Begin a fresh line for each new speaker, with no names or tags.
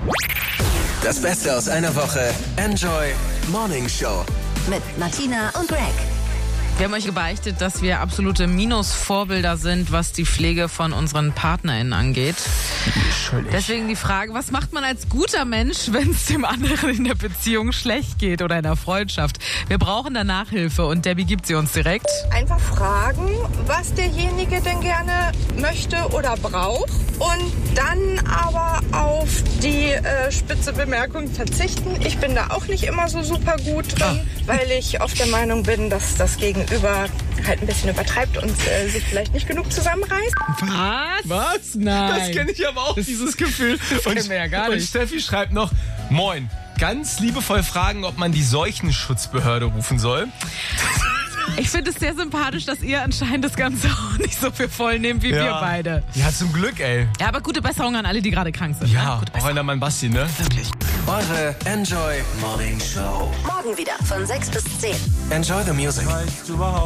Das Beste aus einer Woche. Enjoy Morning Show.
Mit Martina und Greg.
Wir haben euch gebeichtet, dass wir absolute Minusvorbilder sind, was die Pflege von unseren PartnerInnen angeht. Deswegen die Frage, was macht man als guter Mensch, wenn es dem anderen in der Beziehung schlecht geht oder in der Freundschaft? Wir brauchen da Nachhilfe und Debbie gibt sie uns direkt.
Einfach fragen, was derjenige denn gerne möchte oder braucht und dann aber auf die spitze Bemerkung verzichten. Ich bin da auch nicht immer so super gut drin, weil ich oft der Meinung bin, dass das Gegenüber halt ein bisschen übertreibt und sich vielleicht nicht genug zusammenreißt.
Was? Nein.
Das kenne ich aber auch, dieses Gefühl.
kennen wir ja gar
und
nicht.
Steffi schreibt noch, moin, ganz liebevoll fragen, ob man die Seuchenschutzbehörde rufen soll.
Ich finde es sehr sympathisch, dass ihr anscheinend das Ganze auch nicht so für voll nehmt wie wir beide.
Ja, zum Glück, ey.
Ja, aber gute Besserung an alle, die gerade krank sind.
Ja,
ne? Gute
auch an der Mann Basti, ne?
Wirklich.
Eure Enjoy Morning Show.
Morgen wieder von 6 bis 10.
Enjoy the music.